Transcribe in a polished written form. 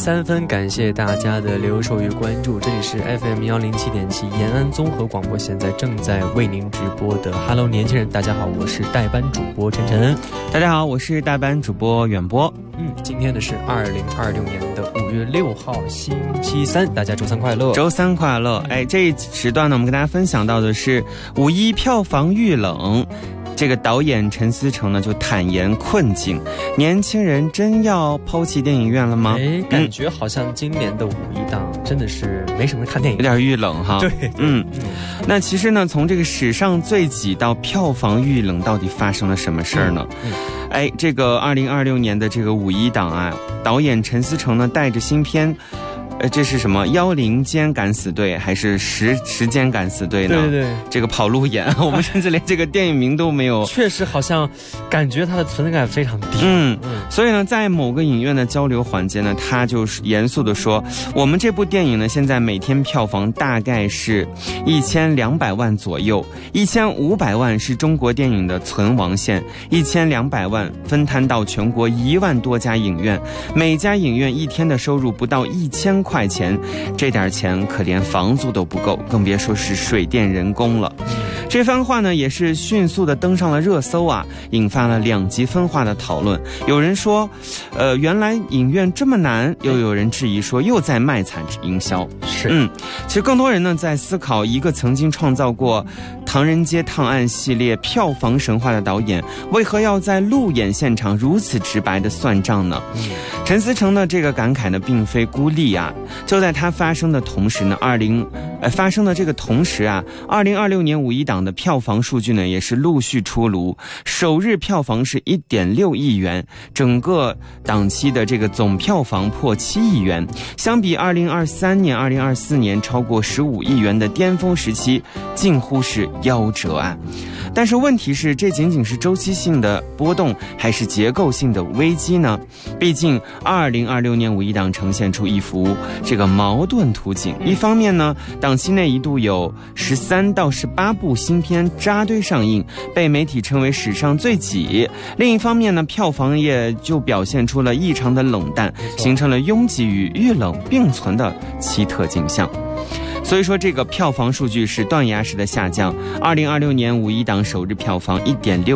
3分，感谢大家的留守与关注。这里是 FM107.7延安综合广播，现在正在为您直播的 Hello 年轻人，大家好，我是代班主播晨晨。 大家好，我是代班主播远播。 今天的是2026年的5月6号星期三，大家周三快乐。 周三快乐。这一时段呢，我们跟大家分享到的是5·1票房遇冷。这个导演陈思诚呢就坦言困境，年轻人真要抛弃电影院了吗？ 感觉好像今年的5·1档真的是没什么人看电影， 有点遇冷哈。 对， 那其实呢，从这个史上最挤到票房遇冷，到底发生了什么事儿呢？这个2026年的这个5·1档啊，导演陈思诚呢带着新片。这是什么？10间敢死队还是10间敢死队呢？ 对， 这个跑路演，我们甚至连这个电影名都没有。 确实好像感觉它的存在感非常低。 所以呢，在某个影院的交流环节呢，他就是严肃地说，我们这部电影呢，现在每天票房大概是1200万左右，1500万是中国电影的存亡线，1200万分摊到全国1万多家影院，每家影院一天的收入不到1000块钱，这点钱可连房租都不够，更别说是水电人工了。这番话呢也是迅速的登上了热搜啊，引发了两极分化的讨论。有人说原来影院这么难，又有人质疑说又在卖惨营销。其实更多人呢在思考，一个曾经创造过唐人街探案系列票房神话的导演，为何要在路演现场如此直白的算账呢？陈思诚的这个感慨呢并非孤立啊，就在它发生的同时呢2026年5·1档的票房数据呢也是陆续出炉，首日票房是1.6亿元，整个档期的这个总票房破7亿元，相比2023年、2024年超过15亿元的巅峰时期，近乎是夭折啊。但是问题是，这仅仅是周期性的波动，还是结构性的危机呢？毕竟2026年5·1档呈现出一幅这个矛盾图景。一方面呢，档期内一度有13到18部新片扎堆上映，被媒体称为史上最挤；另一方面呢，票房也就表现出了异常的冷淡，形成了拥挤与遇冷并存的奇特景象。所以说这个票房数据是断崖式的下降，2026年5·1档首日票房1.6